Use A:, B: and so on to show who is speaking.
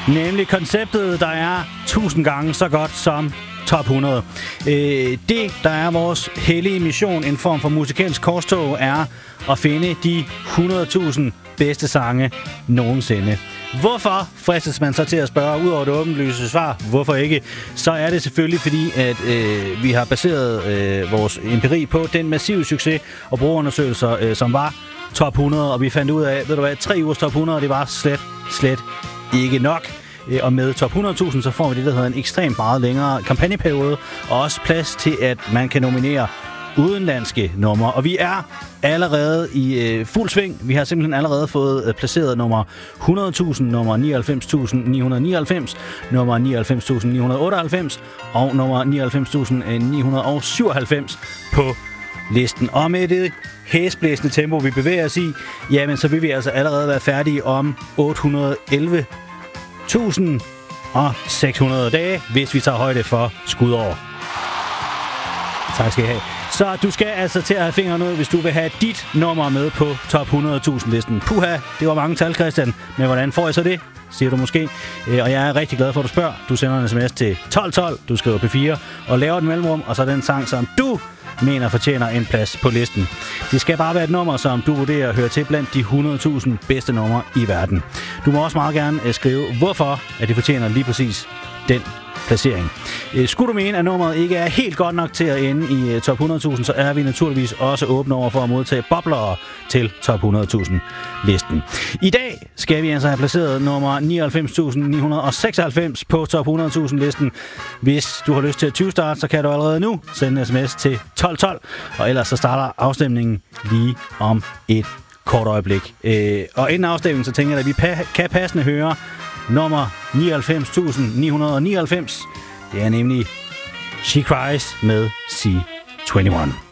A: Nemlig konceptet, der er 1000 gange så godt som Top 100. Det, der er vores hellige mission, en form for musikalsk korstog, er at finde de 100.000 bedste sange nogensinde. Hvorfor fristes man så til at spørge, ud over det åbenlyse svar, hvorfor ikke? Så er det selvfølgelig fordi, at vi har baseret vores empiri på den massive succes og brugerundersøgelser, som var Top 100, og vi fandt ud af, 3 ugers Top 100, det var slet ikke nok. Og med Top 100.000, så får vi det, der hedder en ekstremt meget længere kampagneperiode, og også plads til, at man kan nominere udenlandske numre. Og vi er allerede i fuld sving. Vi har simpelthen allerede fået placeret nummer 100.000, nummer 99.999, nummer 99.998 og nummer 99.997 på listen. Og med det hæsblæsende tempo, vi bevæger os i, jamen så vil vi altså allerede være færdige om 811.600 dage, hvis vi tager højde for skudår. Tak skal I have. Så du skal altså til at have fingeren ud, hvis du vil have dit nummer med på Top 100.000 listen. Puha, det var mange tal, Christian. Men hvordan får jeg så det? Siger du måske. Og jeg er rigtig glad for, at du spørger. Du sender en sms til 1212, du skriver P4 og laver et mellemrum, og så den sang, som du mener fortjener en plads på listen. Det skal bare være et nummer, som du vurderer hører til blandt de 100.000 bedste numre i verden. Du må også meget gerne skrive, hvorfor at det fortjener lige præcis den placering. Skulle du mene, at nummeret ikke er helt godt nok til at ende i Top 100.000, så er vi naturligvis også åbne over for at modtage boblere til Top 100.000 listen. I dag skal vi altså have placeret nummer 99.996 på Top 100.000 listen. Hvis du har lyst til at 20-starte, så kan du allerede nu sende en sms til 1212, og ellers så starter afstemningen lige om et kort øjeblik. Og inden afstemningen, så tænker jeg, at vi kan passende høre nummer 99.999. Det er nemlig She Cries med C21.